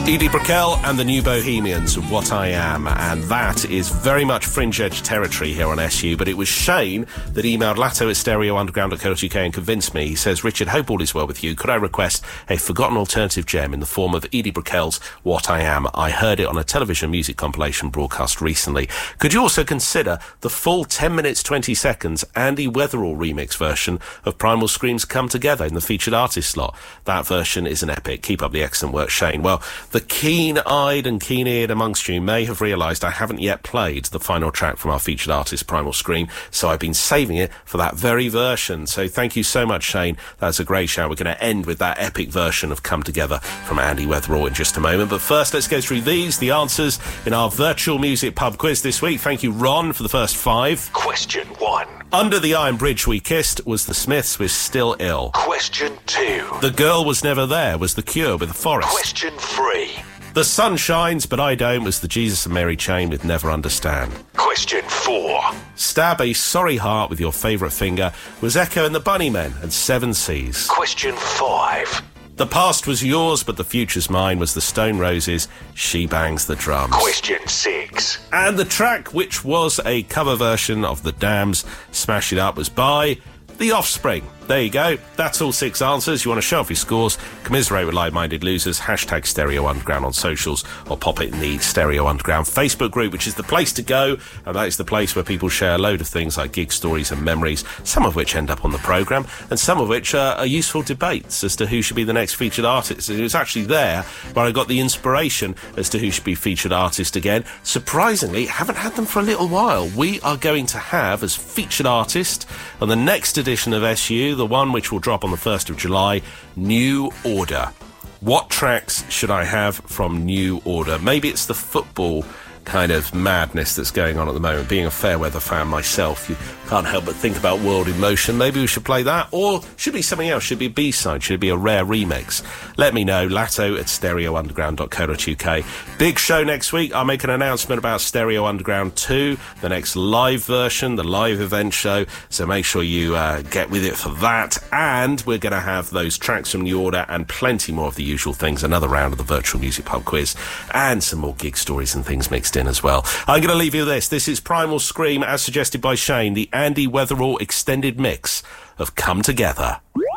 Edie Brickell and the New Bohemians, What I Am, and that is very much fringe edge territory here on SU, but it was Shane that emailed Latto at stereounderground.co.uk and convinced me. He says, Richard, hope all is well with you. Could I request a forgotten alternative gem in the form of Edie Brickell's What I Am? I heard it on a television music compilation broadcast recently. Could you also consider the full 10 minutes 20 seconds Andy Weatherall remix version of Primal Scream's Come Together in the featured artist slot? That version is an epic. Keep up the excellent work, Shane. Well, the keen-eyed and keen-eared amongst you may have realised I haven't yet played the final track from our featured artist, Primal Scream, so I've been saving it for that very version. So thank you so much, Shane. That's a great shout. We're going to end with that epic version of Come Together from Andy Weatherall in just a moment. But first, let's go through the answers in our virtual music pub quiz this week. Thank you, Ron, for the first 5. Question 1. Under the Iron Bridge We Kissed was the Smiths with Still Ill. Question 2. The Girl Was Never There was The Cure with The Forest. Question 3. The Sun Shines But I Don't was the Jesus and Mary Chain with Never Understand. Question 4. Stab a Sorry Heart with Your Favourite Finger was Echo and the Bunnymen and Seven Seas. Question 5. The Past Was Yours But the Future's Mine was the Stone Roses, She Bangs the Drums. Question 6. And the track, which was a cover version of The Damn's Smash It Up, was by The Offspring. There you go. That's all 6 answers. You want to show off your scores, commiserate with like-minded losers, hashtag Stereo Underground on socials, or pop it in the Stereo Underground Facebook group, which is the place to go, and that is the place where people share a load of things like gig stories and memories, some of which end up on the programme, and some of which are useful debates as to who should be the next featured artist. It was actually there where I got the inspiration as to who should be featured artist again. Surprisingly, haven't had them for a little while. We are going to have as featured artist on the next edition of SU, the one which will drop on the 1st of July, New Order. What tracks should I have from New Order? Maybe it's the football kind of madness that's going on at the moment. Being a Fairweather fan myself, you can't help but think about World in Motion. Maybe we should play that, or should it be something else? Should it be a B-side? Should it be a rare remix? Let me know. Latto at stereounderground.co.uk. Big show next week. I'll make an announcement about Stereo Underground 2, the next live version, the live event show, so make sure you get with it for that. And we're going to have those tracks from New Order and plenty more of the usual things, another round of the virtual music pub quiz, and some more gig stories and things mixed in as well. I'm going to leave you with this. This is Primal Scream, as suggested by Shane, the Andy Weatherall extended mix of Come Together.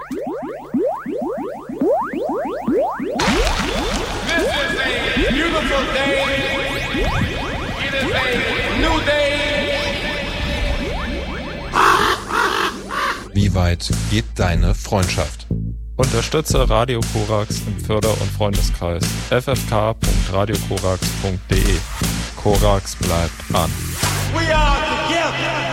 This is a beautiful day. It is a new day. Wie weit geht deine Freundschaft? Unterstütze Radio Korax im Förder- und Freundeskreis. ffk.radiokorax.de. Korax bleibt an. We are together.